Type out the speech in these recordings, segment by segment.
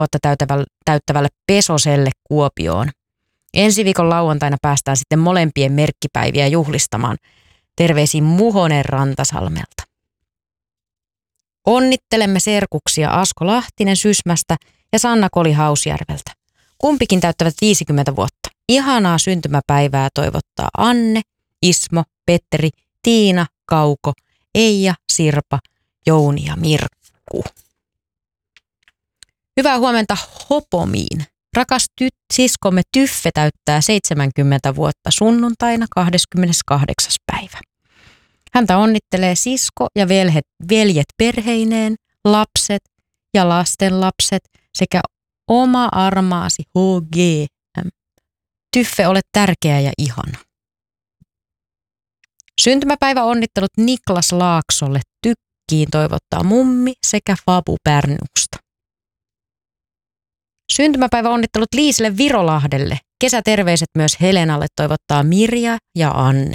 vuotta täyttävälle Pesoselle Kuopioon. Ensi viikon lauantaina päästään sitten molempien merkkipäiviä juhlistamaan. Terveisiin Muhonen Rantasalmelta. Onnittelemme serkuksia Asko Lahtinen Sysmästä ja Sanna Koli Hausjärveltä. Kumpikin täyttävät 50 vuotta. Ihanaa syntymäpäivää toivottaa Anne, Ismo, Petteri, Tiina, Kauko, Eija, Sirpa, Jouni ja Mirkku. Hyvää huomenta Hopomiin. Rakas siskomme Tyffe täyttää 70 vuotta sunnuntaina 28. päivä. Häntä onnittelee sisko ja veljet perheineen, lapset ja lastenlapset sekä oma armaasi HGM. Tyffe, olet tärkeä ja ihana. Syntymäpäivä onnittelut Niklas Laaksolle Tykkiin toivottaa mummi sekä Fabu Pärnusta. Syntymäpäivä onnittelut Liisille Virolahdelle. Kesäterveiset myös Helenalle toivottaa Mirja ja Anne.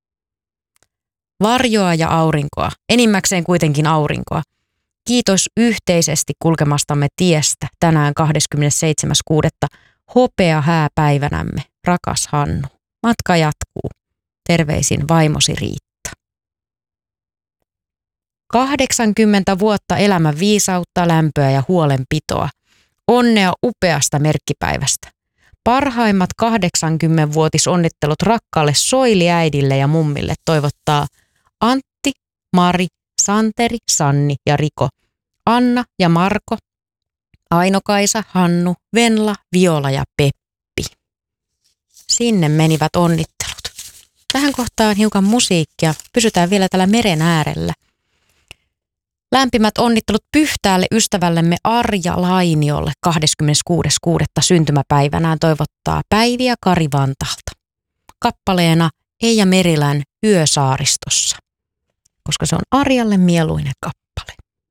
Varjoa ja aurinkoa, enimmäkseen kuitenkin aurinkoa. Kiitos yhteisesti kulkemastamme tiestä tänään 27.6. hopea hääpäivänämme, rakas Hannu. Matka jatkuu. Terveisin vaimosi Riitta. 80 vuotta elämän viisautta, lämpöä ja huolenpitoa. Onnea upeasta merkkipäivästä. Parhaimmat 80-vuotisonnittelut rakkaalle soiliäidille ja mummille toivottaa Antti, Mari, Santeri, Sanni ja Riko, Anna ja Marko, Aino-Kaisa, Hannu, Venla, Viola ja Peppi. Sinne menivät onnittelut. Tähän kohtaan hiukan musiikkia. Pysytään vielä täällä meren äärellä. Lämpimät onnittelut Pyhtäälle ystävällemme Arja Lainiolle 26.6. syntymäpäivänään toivottaa Päivi ja Kari Vantalta. Kappaleena Eija Merilän Yö saaristossa, koska se on Arjalle mieluinen kappale.